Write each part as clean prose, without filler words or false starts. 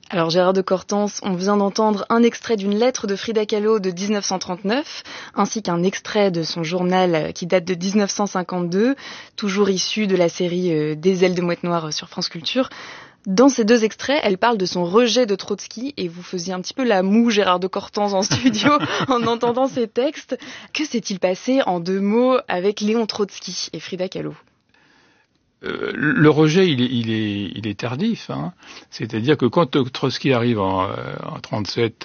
Alors Gérard de Cortance, on vient d'entendre un extrait d'une lettre de Frida Kahlo de 1939, ainsi qu'un extrait de son journal qui date de 1952, toujours issu de la série Des ailes de mouette noire sur France Culture. Dans ces deux extraits, elle parle de son rejet de Trotsky et vous faisiez un petit peu la moue, Gérard de Cortance, en studio en entendant ces textes. Que s'est-il passé en 2 mots avec Léon Trotsky et Frida Kahlo ? Le rejet, il est tardif, hein. C'est-à-dire que quand Trotsky arrive en 37,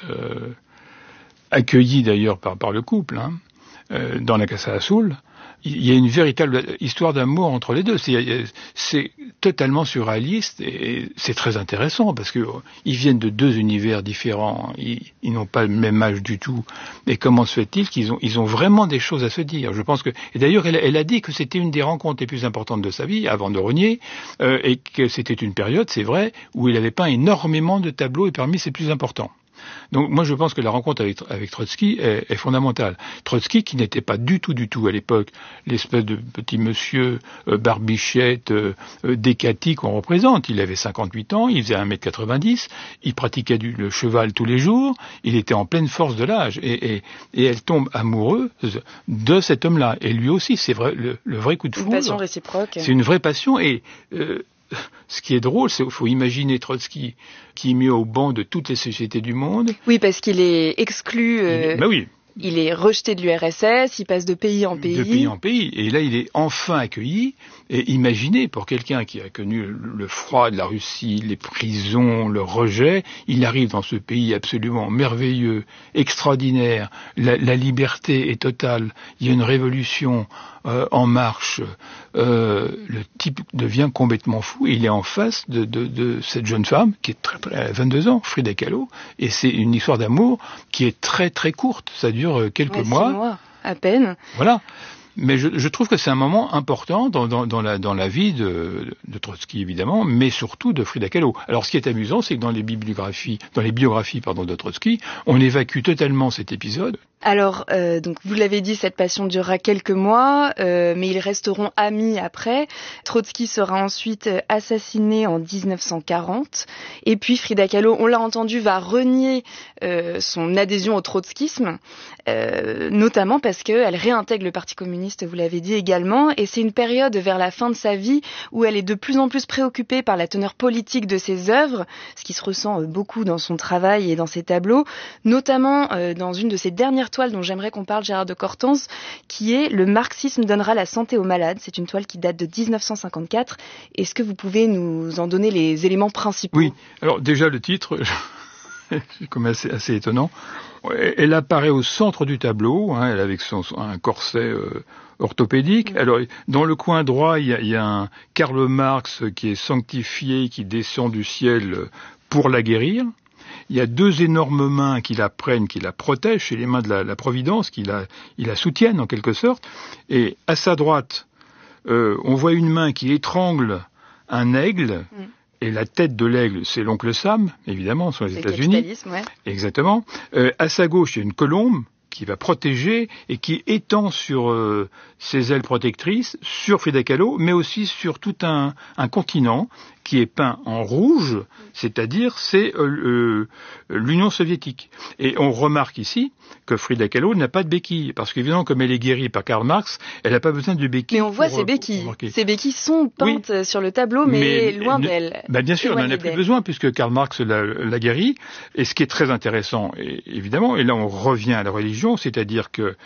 accueilli d'ailleurs par le couple, hein, dans la Casa Azul, il y a une véritable histoire d'amour entre les deux. C'est totalement surréaliste et c'est très intéressant parce que ils viennent de 2 univers différents. Ils n'ont pas le même âge du tout. Et comment se fait-il qu'ils ont vraiment des choses à se dire? Je pense que, et d'ailleurs, elle a dit que c'était une des rencontres les plus importantes de sa vie avant de renier, et que c'était une période, c'est vrai, où il avait peint énormément de tableaux et parmi ses plus importants. Donc moi je pense que la rencontre avec Trotsky est fondamentale. Trotsky qui n'était pas du tout à l'époque l'espèce de petit monsieur barbichette décati qu'on représente. Il avait 58 ans, il faisait 1m90, il pratiquait le cheval tous les jours, il était en pleine force de l'âge et elle tombe amoureuse de cet homme-là. Et lui aussi, c'est vrai, le vrai coup de foudre. Une passion réciproque. C'est une vraie passion et ce qui est drôle, c'est qu'il faut imaginer Trotsky qui est mis au banc de toutes les sociétés du monde. Oui, parce qu'il est exclu. Oui. Il est rejeté de l'URSS, il passe de pays en pays. De pays en pays. Et là, il est enfin accueilli. Et imaginez, pour quelqu'un qui a connu le froid de la Russie, les prisons, le rejet, il arrive dans ce pays absolument merveilleux, extraordinaire. La liberté est totale. Il y a une révolution en marche. Le type devient complètement fou. Il est en face de cette jeune femme qui est elle a 22 ans, Frida Kahlo. Et c'est une histoire d'amour qui est très très courte. Ça dure quelques mois. 6 mois, à peine. Voilà. Mais je trouve que c'est un moment important dans la vie de Trotsky, évidemment, mais surtout de Frida Kahlo. Alors, ce qui est amusant, c'est que dans les biographies de Trotsky, on évacue totalement cet épisode. Alors, donc vous l'avez dit, cette passion durera quelques mois, mais ils resteront amis après. Trotsky sera ensuite assassiné en 1940. Et puis Frida Kahlo, on l'a entendu, va renier son adhésion au trotskisme, notamment parce qu'elle réintègre le Parti communiste, vous l'avez dit également. Et c'est une période vers la fin de sa vie où elle est de plus en plus préoccupée par la teneur politique de ses œuvres, ce qui se ressent beaucoup dans son travail et dans ses tableaux, notamment dans une de ses dernières toile dont j'aimerais qu'on parle, Gérard de Cortance, qui est « Le marxisme donnera la santé aux malades ». C'est une toile qui date de 1954. Est-ce que vous pouvez nous en donner les éléments principaux ? Oui, alors déjà le titre, c'est comme assez étonnant. Elle apparaît au centre du tableau, hein, elle avec un corset orthopédique. Alors, dans le coin droit, il y a un Karl Marx qui est sanctifié, qui descend du ciel pour la guérir. Il y a 2 énormes mains qui la prennent, qui la protègent, c'est les mains de la Providence, qui la soutiennent en quelque sorte. Et à sa droite, on voit une main qui étrangle un aigle, et la tête de l'aigle, c'est l'oncle Sam, évidemment, sont les États-Unis. Ouais. Exactement. À sa gauche, il y a une colombe qui va protéger et qui étend sur ses ailes protectrices, sur Frida Kahlo, mais aussi sur tout un continent qui est peint en rouge, c'est-à-dire c'est l'Union soviétique. Et on remarque ici que Frida Kahlo n'a pas de béquille, parce qu'évidemment, comme elle est guérie par Karl Marx, elle n'a pas besoin de béquille. Mais on voit ses béquilles. Ces béquilles sont peintes sur le tableau, mais loin d'elle. Bien sûr, on n'en a plus besoin, puisque Karl Marx l'a guérie. Et ce qui est très intéressant, évidemment, et là on revient à la religion, c'est-à-dire que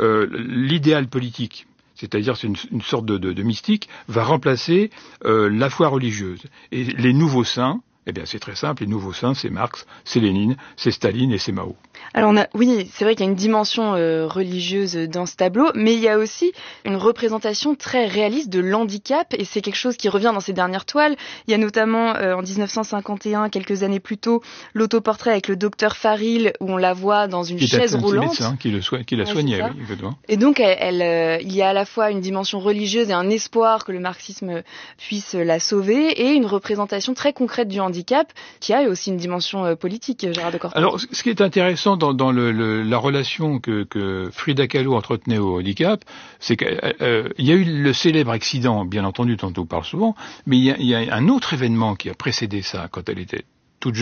l'idéal politique, c'est-à-dire c'est une sorte de mystique, va remplacer la foi religieuse. Et les nouveaux saints, eh bien c'est très simple, les nouveaux saints, c'est Marx, c'est Lénine, c'est Staline et c'est Mao. Alors oui, c'est vrai qu'il y a une dimension religieuse dans ce tableau, mais il y a aussi une représentation très réaliste de l'handicap, et c'est quelque chose qui revient dans ces dernières toiles. Il y a notamment en 1951, quelques années plus tôt, l'autoportrait avec le docteur Faril, où on la voit dans une chaise roulante. C'est le médecin qui la soignait, oui, exactement. Et donc il y a à la fois une dimension religieuse et un espoir que le marxisme puisse la sauver, et une représentation très concrète du handicap, qui a aussi une dimension politique, Gérard de Cortance. Alors, ce qui est intéressant dans la relation que Frida Kahlo entretenait au handicap, c'est qu'il y a eu le célèbre accident, bien entendu, dont on parle souvent, mais il y a un autre événement qui a précédé ça, quand elle était